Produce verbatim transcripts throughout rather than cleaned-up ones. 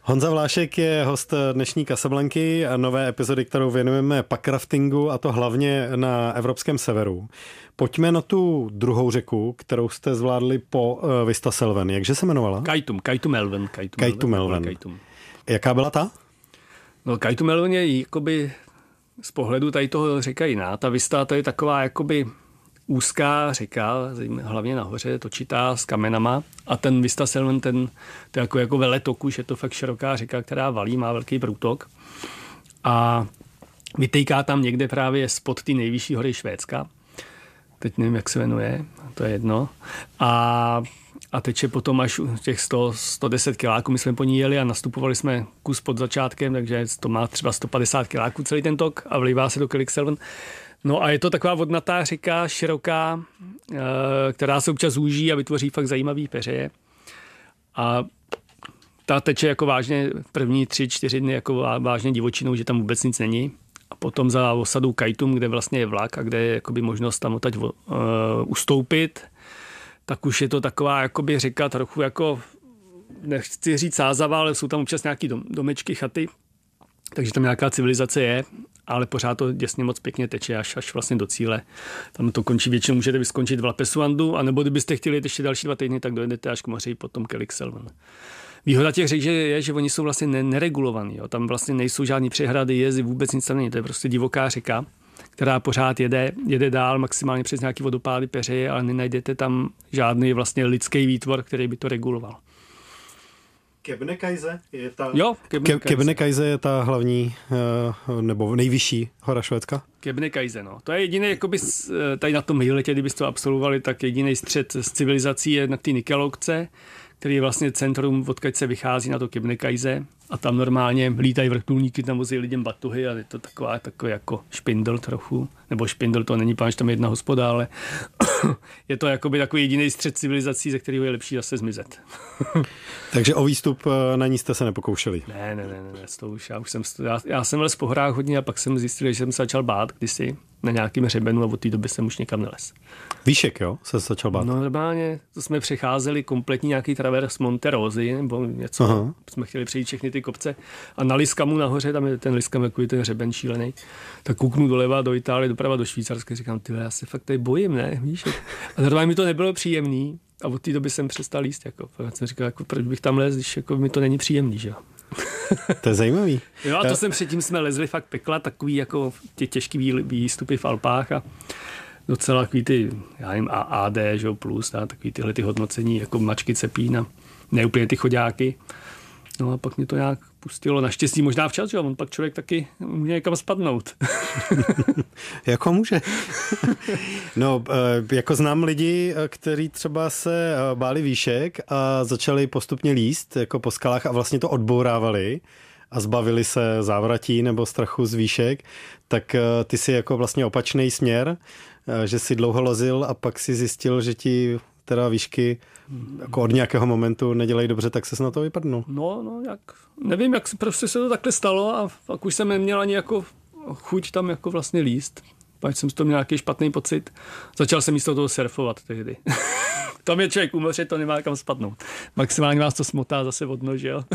Honza Vlášek je host dnešní Casablanky a nové epizody, kterou věnujeme packraftingu, a to hlavně na evropském severu. Pojďme na tu druhou řeku, kterou jste zvládli po uh, Vistaselven. Jakže se jmenovala? Kaitum, Kaitum Elven. Kaitum Elven. Kaitum. Jaká byla ta? No, Kaitum Elven je jakoby z pohledu tady toho řeka jiná. Ta Vista, to je taková jakoby úzká řeka, hlavně nahoře, točitá s kamenama, a ten Vistaselven, ten, to je jako, jako veletok, už je to fakt široká řeka, která valí, má velký průtok a vytejká tam někde právě spod ty nejvyšší hory Švédska. Teď nevím, jak se jmenuje, to je jedno. A, a teče potom až těch sto, sto deset kiláků, my jsme po ní jeli a nastupovali jsme kus pod začátkem, takže to má třeba sto padesát kiláků celý ten tok a vlívá se do Kalixelven. No a je to taková vodnatá řeka, široká, která se občas zúží a vytvoří fakt zajímavý peřeje. A ta teče jako vážně první tři, čtyři dny jako vážně divočinou, že tam vůbec nic není. A potom za osadou Kaitum, kde vlastně je vlak a kde je jakoby možnost tam odtať uh, ustoupit, tak už je to taková jakoby řeka trochu jako, nechci říct sázava, ale jsou tam občas nějaký dom, domečky, chaty, takže tam nějaká civilizace je, ale pořád to děsně moc pěkně teče až, až vlastně do cíle. Tam to končí, většinou můžete skončit v Lapesuandu, anebo kdybyste chtěli ještě další dva týdny, tak dojedete až k moři, potom Kalixelven. Výhoda těch řek je, že oni jsou vlastně neregulovaní. Jo. Tam vlastně nejsou žádný přehrady, jezy, vůbec nic tam není. To je prostě divoká řeka, která pořád jede, jede dál, maximálně přes nějaký vodopády, peřeje, ale nenajdete tam žádný vlastně lidský výtvor, který by to reguloval. Kebnekaise je ta... Jo, Kebnekaise. Kebnekaise je ta hlavní, nebo nejvyšší hora Švédska? Kebnekaise, no. To je jediný, jakoby tady na tom výletě, kdybyste to absolvovali, tak jediný střed s civilizací je na té Nikelokce, který je vlastně centrum, odkud se vychází na to Kebnekaise, a tam normálně lítají vrtulníky, tam vozí lidem batuhy a je to taková, takový jako špindl trochu, nebo špindl to není, páč tam jedna hospoda, ale je to jakoby takový jediný střed civilizací, ze kterého je lepší zase zmizet. Takže o výstup na ní jste se nepokoušeli? Ne, ne, ne, ne, to už, já už jsem, já, já jsem les po horách hodně a pak jsem zjistil, že jsem se začal bát kdysi na nějakým hřebenu a od té doby jsem už někam nelez. Výšek, jo? Se začal bát? No normálně, to jsme přecházeli kompletní nějaký travers Monte Rosy, nebo něco, aha. Jsme chtěli přejít všechny ty kopce a na Liskamu nahoře, tam je ten Liskam, jako ten hřeben šílený, tak kouknu doleva do Itálie, doprava do Švýcarska, říkám, ty, já se fakt tady bojím, ne, víš? A normálně mi to nebylo příjemný a od té doby jsem přestal jíst, jako, já jsem říkal, jako, proč bych tam lez, když jako, mi to není příjemný, že jo. To je zajímavý. Jo, a to jsem předtím jsme lezli fakt pekla, takový jako ty těžký výstupy v Alpách a docela takový ty, já nevím, A D, že jo, plus, a takový tyhle ty hodnocení, jako mačky cepín a ne úplně ty chodáky. No a pak mě to nějak pustilo, naštěstí možná včas, že jo, on pak člověk taky může někam spadnout. Jako může. No, jako znám lidi, kteří třeba se báli výšek a začali postupně líst jako po skalách a vlastně to odbourávali a zbavili se závratí nebo strachu z výšek, tak ty si jako vlastně opačný směr, že si dlouho lozil a pak si zjistil, že ti teda výšky jako od nějakého momentu nedělají dobře, tak ses na to vypadnul. No, no, jak, nevím, jak prostě se to takhle stalo a pak už jsem neměl ani jako chuť tam jako vlastně líst. Pak jsem z toho měl nějaký špatný pocit. Začal jsem místo toho surfovat tehdy. Tam je člověk u moře, to nemá kam spadnout. Maximálně vás to smotá zase od nože, jo.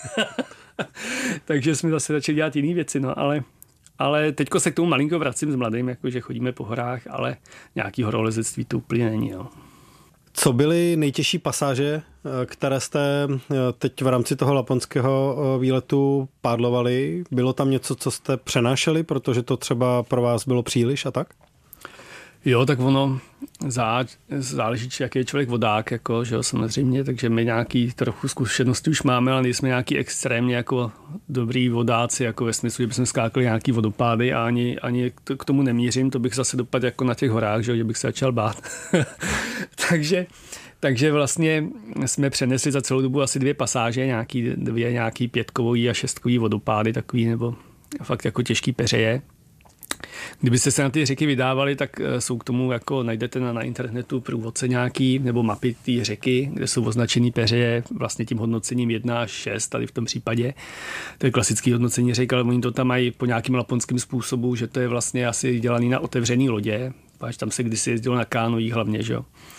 Takže jsme zase začali dělat jiné věci, no, ale Ale teďko se k tomu malinko vracím s mladým, jakože chodíme po horách, ale nějaký horolezectví to úplně není. Jo. Co byly nejtěžší pasáže, které jste teď v rámci toho laponského výletu pádlovali? Bylo tam něco, co jste přenášeli, protože to třeba pro vás bylo příliš a tak? Jo, tak ono zá, záleží, jaký je člověk vodák, jako, že jo, samozřejmě, takže my nějaký trochu zkušenosti už máme, ale nejsme nějaký extrémně jako dobrý vodáci, jako ve smyslu, že bychom skákali nějaký vodopády a ani, ani k tomu nemířím, to bych zase dopadl jako na těch horách, že, jo, že bych se začal bát. takže, takže vlastně jsme přenesli za celou dobu asi dvě pasáže, nějaký, dvě nějaký pětkový a šestkový vodopády, takový, nebo fakt jako těžký peřeje. Kdybyste se na ty řeky vydávali, tak jsou k tomu, jako najdete na, na internetu průvodce nějaký, nebo mapy té řeky, kde jsou označený peřeje vlastně tím hodnocením jedna až šest, tady v tom případě. To je klasický hodnocení řek, ale oni to tam mají po nějakým laponském způsobu, že to je vlastně asi dělaný na otevřený lodě, páč tam se kdysi jezdilo na kánoích hlavně, že jo.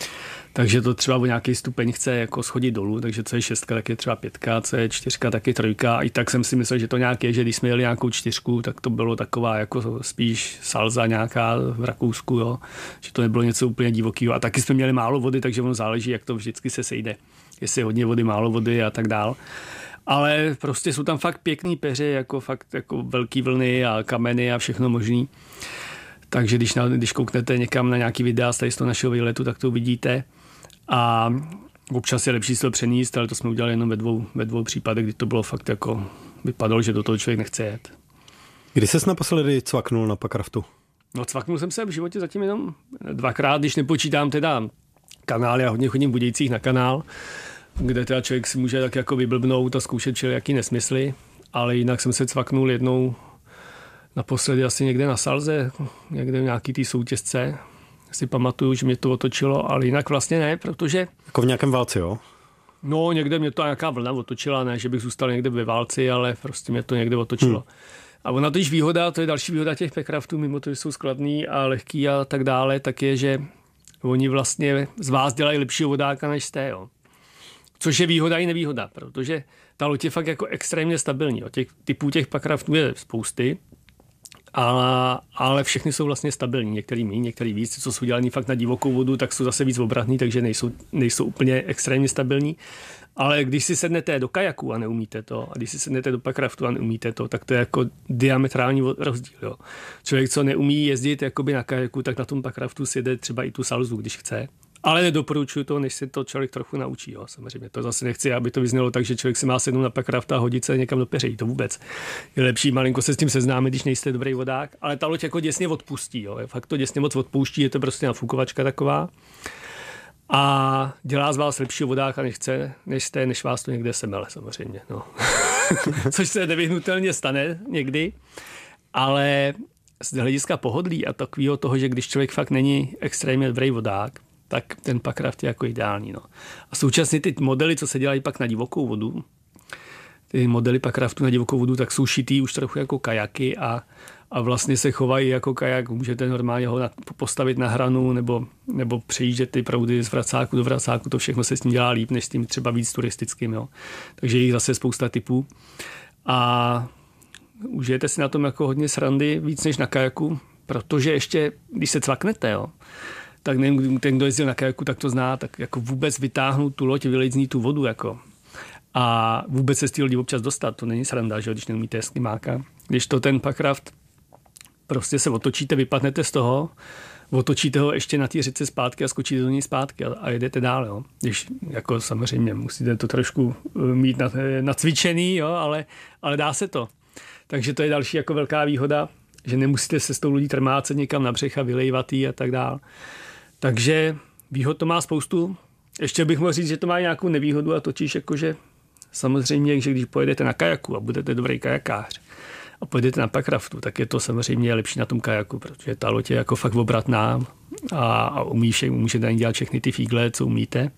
Takže to třeba o nějaký stupeň chce jako schodit dolů, takže co je šestka, tak je třeba pětka, co je čtyřka, tak je trojka. A i tak jsem si myslel, že to nějak je, že když jsme jeli nějakou čtyřku, tak to bylo taková jako spíš salza nějaká v Rakousku, jo. Že to nebylo něco úplně divokého. A taky jsme měli málo vody, takže ono záleží, jak to vždycky se sejde. Jestli je hodně vody, málo vody a tak dál. Ale prostě jsou tam fakt pěkný peře, jako fakt jako velký vlny a kameny a všechno možný. Takže když, na, když kouknete někam na nějaký videa z toho našeho výletu, tak to uvidíte. A občas je lepší si to přenést, ale to jsme udělali jenom ve dvou, ve dvou případech, kdy to bylo fakt jako, vypadalo, že do toho člověk nechce jet. Kdy ses naposledy cvaknul na Packraftu? No cvaknul jsem se v životě zatím jenom dvakrát, když nepočítám teda kanál, já hodně chodím v Budějcích na kanál, kde teda člověk si může tak jako vyblbnout a zkoušet všelijaký nesmysly, ale jinak jsem se cvaknul jednou naposledy asi někde na salze, někde v nějaký té soutězce. Si pamatuju, že mě to otočilo, ale jinak vlastně ne, protože... Jako v nějakém válci, jo? No, někde mě to nějaká vlna otočila, ne, že bych zůstal někde ve válci, ale prostě mě to někde otočilo. Hmm. A ona totiž výhoda, to je další výhoda těch Packraftů, mimo to, že jsou skladný a lehký a tak dále, tak je, že oni vlastně z vás dělají lepšího vodáka než jste, jo. Což je výhoda i nevýhoda, protože ta loď je fakt jako extrémně stabilní. Jo. Těch typů těch Packraftů je spousty, ale, ale všechny jsou vlastně stabilní. Některý méně, některý víc. Co jsou dělaný fakt na divokou vodu, tak jsou zase víc obratný, takže nejsou, nejsou úplně extrémně stabilní. Ale když si sednete do kajaku a neumíte to, a když si sednete do Packraftu a neumíte to, tak to je jako diametrální rozdíl. Jo. Člověk, co neumí jezdit jakoby na kajaku, tak na tom Packraftu si jede třeba i tu salzu, když chce. Ale nedoporučuju to, než se to člověk trochu naučí. Jo. Samozřejmě to zase nechci, aby to vyznělo tak, že člověk si má sednout na Packraft a hodit se někam do peřejí. To vůbec. Je lepší malinko se s tím seznámit, když nejste dobrý vodák. Ale ta loď jako děsně odpustí. Jo. Fakt to děsně moc odpouští, je to prostě nafukovačka taková. A dělá z vás lepšího vodáka, než chce, než jste, než vás to někde semele samozřejmě. No. Což se nevyhnutelně stane někdy. Ale z hlediska pohodlí a takového toho, že když člověk fakt není extrémně dobrý vodák, tak ten Packraft je jako ideální. No. A současně ty modely, co se dělají pak na divokou vodu, ty modely Packraftu na divokou vodu, tak jsou šitý už trochu jako kajaky a, a vlastně se chovají jako kajak. Můžete normálně ho na, postavit na hranu nebo, nebo přejíždět ty proudy z vracáku do vracáku. To všechno se s tím dělá líp, než s tím třeba víc turistickým. Jo. Takže je jich zase spousta typů. A užijete si na tom jako hodně srandy, víc než na kajaku, protože ještě, když se cvaknete, jo, tak nevím, ten, kdo jezdil na kajaku, tak to zná, tak jako vůbec vytáhnout tu loď, vylejt z ní tu vodu, jako. A vůbec se z té lodi občas dostat, to není sranda, že, když neumíte eskimáka. Když to ten Packraft, prostě se otočíte, vypadnete z toho, otočíte ho ještě na té řece zpátky a skočíte do ní zpátky a, a jedete dál, jo. Když, jako samozřejmě, musíte to trošku mít nacvičený, jo, ale, ale dá se to. Takže to je další jako velká výhoda, že nemusíte se s tou lodí trmácet někam na břeh a vylejvat jí a tak dál. Takže výhod to má spoustu. Ještě bych mohl říct, že to má nějakou nevýhodu a totiž jakože samozřejmě, že když pojedete na kajaku a budete dobrý kajakář a pojedete na Packraftu, tak je to samozřejmě lepší na tom kajaku, protože ta loď je jako fakt obratná a, a umí vše, můžete dělat všechny ty fígle, co umíte.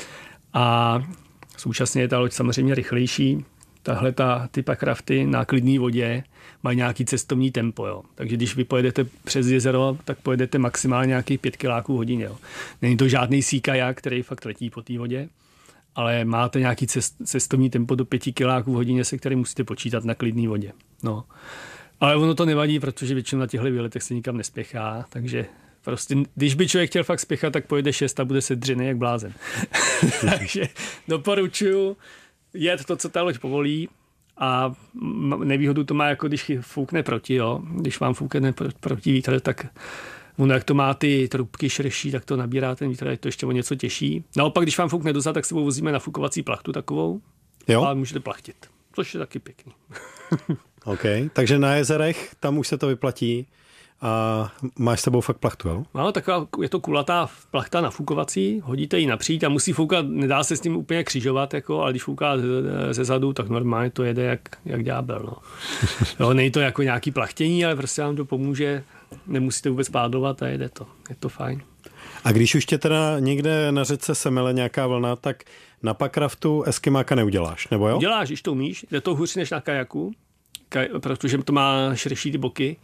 A současně je ta loď samozřejmě rychlejší. Tahle ta, ty Packrafty na klidné vodě mají nějaký cestovní tempo. Jo. Takže když vy pojedete přes jezero, tak pojedete maximálně nějakých pět kiláků v hodině. Jo. Není to žádný sea kajak, který fakt letí po té vodě, ale máte nějaký cest, cestovní tempo do pěti kiláků v hodině, se kterým musíte počítat na klidné vodě. No. Ale ono to nevadí, protože většinou na těchto výletech se nikam nespěchá, takže prostě, když by člověk chtěl fakt spěchat, tak pojede šest a bude se dřený jak blázen. Takže doporučuju jet to, co ta loď povolí, a nevýhodu to má, jako když foukne proti, jo. Když vám foukne proti vítr, tak ono, jak to má ty trubky širší, tak to nabírá ten vítr, je to ještě o něco těžší. Naopak, když vám foukne dozad, tak sebou vozíme nafukovací plachtu takovou, jo? A můžete plachtit, což je taky pěkný. OK, takže na jezerech, tam už se to vyplatí. A máš s sebou fakt plachtu, jo? No, taková, je to kulatá plachta nafukovací, hodíte ji napříč a musí foukat, nedá se s tím úplně křižovat, jako, ale když fouká ze, ze zadu, tak normálně to jede jak, jak ďábel. No. Jo, není to jako nějaký plachtění, ale prostě vám to pomůže, nemusíte vůbec pádlovat a jede to. Je to fajn. A když už tě teda někde na řece semele nějaká vlna, tak na Packraftu eskimáka neuděláš, nebo jo? Děláš, když to umíš, je to hůř než na kajaku, kaj, protože to má širší ty boky.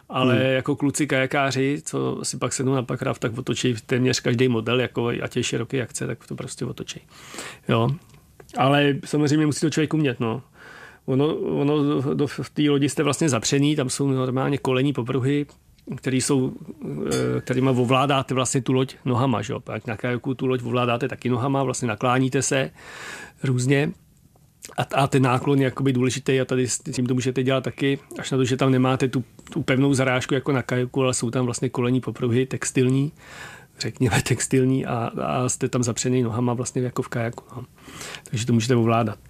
ale hmm. jako kluci kajakáři, co si pak sednou na Packraft, tak otočí téměř každý model, jako ať je široký akce, tak to prostě otočí. Jo. Ale samozřejmě musí to člověk umět, no. Ono, ono do, v té lodi jste vlastně zapřený, tam jsou normálně kolení popruhy, který jsou, kterýma ovládáte vlastně tu loď nohama, že jo. Pak na kajaku tu loď ovládáte taky nohama, vlastně nakláníte se různě a, a ten náklon je jakoby důležitý a tady s tím to můžete dělat taky, až na to, že tam nemáte tu, tu pevnou zarážku jako na kajaku, ale jsou tam vlastně kolení popruhy textilní, řekněme textilní a, a jste tam zapřený nohama vlastně jako v kajaku. No. Takže to můžete ovládat.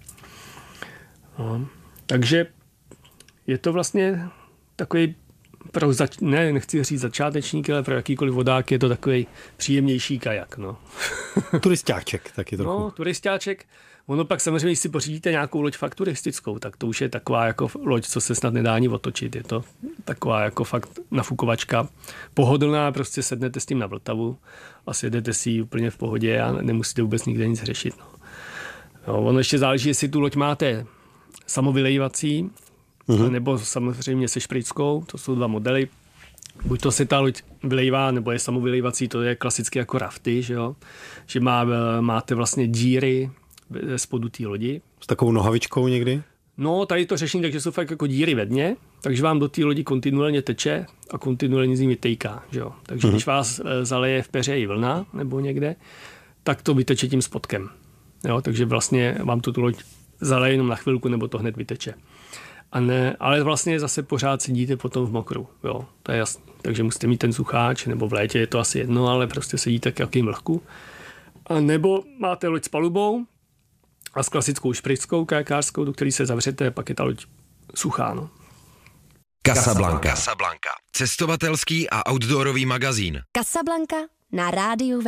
No. Takže je to vlastně takový pro zač- ne, nechci říct začátečník, ale pro jakýkoliv vodák je to takový příjemnější kajak. No. Turistáček taky trochu. No, turistáček. Ono pak samozřejmě, když si pořídíte nějakou loď fakt turistickou, tak to už je taková jako loď, co se snad nedá ani otočit. Je to taková jako fakt nafukovačka. Pohodlná, prostě sednete s tím na Vltavu a sjedete si ji úplně v pohodě a nemusíte vůbec nikde nic řešit. No. No, ono ještě záleží, jestli tu loď máte samovylejvací, uhum. nebo samozřejmě se šprickou, to jsou dva modely. Buď to se ta loď vylejvá, nebo je samovylejvací, to je klasicky jako rafty, že jo? Že má, máte vlastně díry ze spodu té lodi. S takovou nohavičkou někdy? No, tady to řešení, takže jsou fakt jako díry ve dně, takže vám do té lodi kontinuálně teče a kontinuálně z ní vytejká, že jo? Takže uhum. když vás zaleje v peřeji vlna nebo někde, tak to vyteče tím spodkem. Jo? Takže vlastně vám to tu loď zaleje jenom na chvilku, nebo to hned vyteče. A ne, ale vlastně zase pořád sedíte potom v mokru, jo, to je jasný. Takže musíte mít ten sucháč, nebo v létě je to asi jedno, ale prostě sedíte k jakým vlhku. A nebo máte loď s palubou a s klasickou šprickou kajakářskou, do které se zavřete, pak je ta loď suchá, no. Casablanca. Casablanca. Cestovatelský a outdoorový magazín. Casablanca na rádiu